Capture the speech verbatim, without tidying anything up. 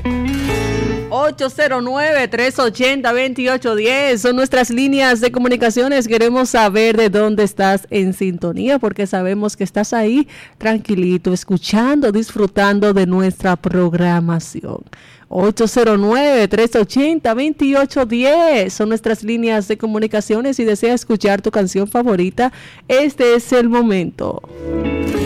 ocho cero nueve, tres ochenta, veintiocho diez son nuestras líneas de comunicaciones. Queremos saber de dónde estás en sintonía, porque sabemos que estás ahí tranquilito, escuchando, disfrutando de nuestra programación. ocho cero nueve, tres ochenta, veintiocho diez son nuestras líneas de comunicaciones. Si deseas escuchar tu canción favorita, este es el momento.